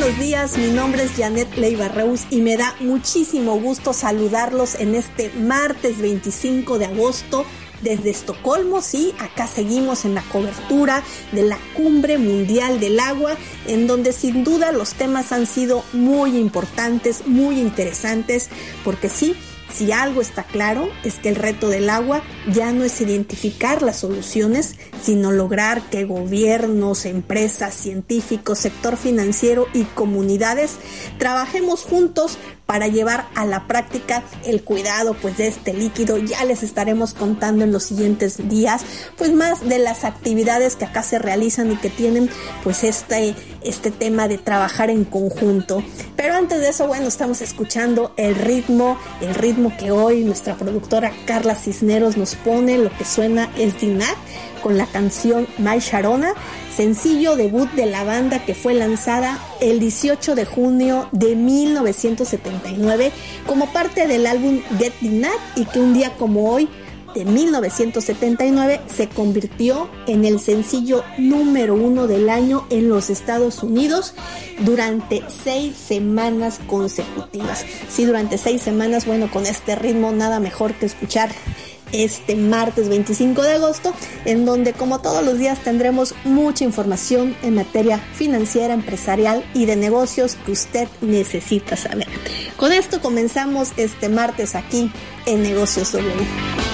buenos días, mi nombre es Janet Leiva Reus y me da muchísimo gusto saludarlos en este martes 25 de agosto desde Estocolmo. Sí, acá seguimos en la cobertura de la Cumbre Mundial del Agua, en donde sin duda los temas han sido muy importantes, muy interesantes, porque sí, si algo está claro es que el reto del agua ya no es identificar las soluciones, sino lograr que gobiernos, empresas, científicos, sector financiero y comunidades trabajemos juntos para llevar a la práctica el cuidado pues de este líquido. Ya les estaremos contando en los siguientes días pues más de las actividades que acá se realizan y que tienen pues este tema de trabajar en conjunto. Pero antes de eso, bueno, estamos escuchando el ritmo que hoy nuestra productora Carla Cisneros nos pone. Lo que suena es Dinah con la canción My Sharona, sencillo debut de la banda que fue lanzada el 18 de junio de 1979 como parte del álbum Get Dinah, y que un día como hoy de 1979 se convirtió en el sencillo número 1 del año en los Estados Unidos durante 6 semanas consecutivas. Sí, durante 6 semanas, bueno, con este ritmo nada mejor que escuchar este martes 25 de agosto, en donde como todos los días tendremos mucha información en materia financiera, empresarial y de negocios que usted necesita saber. Con esto comenzamos este martes aquí en Negocios W.